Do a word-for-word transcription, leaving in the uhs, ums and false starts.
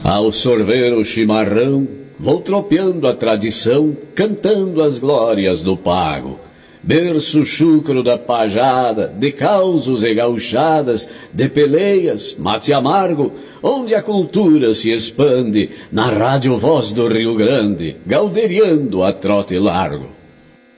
Ao sorver o chimarrão, vou tropeando a tradição, cantando as glórias do pago. Berço chucro da pajada, de causos e gauchadas, de peleias, mate amargo, onde a cultura se expande, na rádio voz do Rio Grande, galderiando a trote largo.